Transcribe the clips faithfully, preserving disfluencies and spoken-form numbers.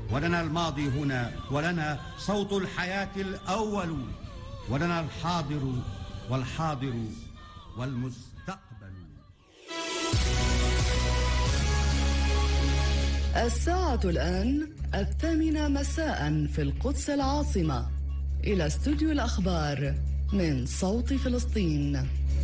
ولنا الماضي هنا، ولنا صوت الحياة الأول، ولنا الحاضر والحاضر والمستقبل. الساعة الآن الثامنة مساء في القدس العاصمة. إلى استوديو الأخبار من صوت فلسطين.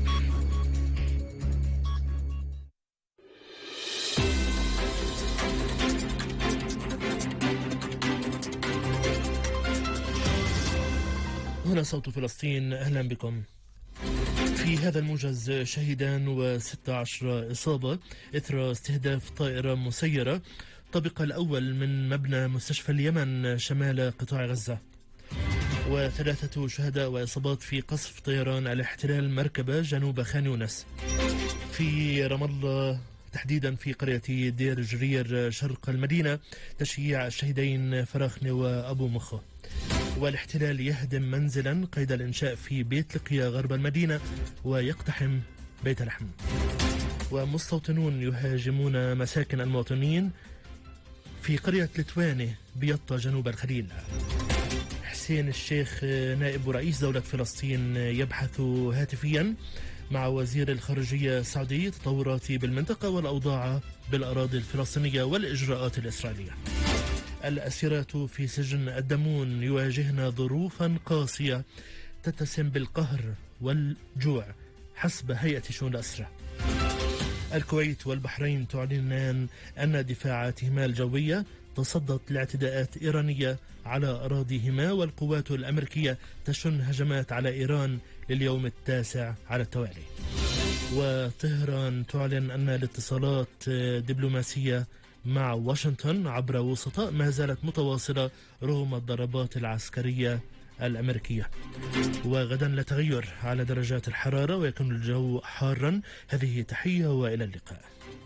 هنا صوت فلسطين، أهلا بكم. في هذا الموجز شهيدان وستة عشر إصابة إثر استهداف طائرة مسيرة الطابق الأول من مبنى مستشفى اليمن شمال قطاع غزة، وثلاثة شهداء وإصابات في قصف طيران الاحتلال مركبة جنوب خان يونس. في رام الله تحديدا في قرية دير جرير شرق المدينة تشييع الشهيدين فراخني وأبو مخو. والاحتلال يهدم منزلا قيد الإنشاء في بيت لقيا غرب المدينة ويقتحم بيت لحم. ومستوطنون يهاجمون مساكن المواطنين في قرية لتواني بيطة جنوب الخليل. حسين الشيخ نائب رئيس دولة فلسطين يبحث هاتفيا مع وزير الخارجية السعودي تطورات بالمنطقة والأوضاع بالأراضي الفلسطينية والإجراءات الإسرائيلية. الأسيرات في سجن الدمون يواجهن ظروفا قاسية تتسم بالقهر والجوع حسب هيئة شؤون الأسرة. الكويت والبحرين تعلنان أن دفاعاتهما الجوية تصدت لاعتداءات إيرانية على أراضيهما، والقوات الأمريكية تشن هجمات على إيران لليوم التاسع على التوالي. وطهران تعلن أن الاتصالات دبلوماسية مع واشنطن عبر وسطاء ما زالت متواصلة رغم الضربات العسكرية الأمريكية. وغدا لا تغير على درجات الحرارة ويكون الجو حارا. هذه تحية وإلى اللقاء.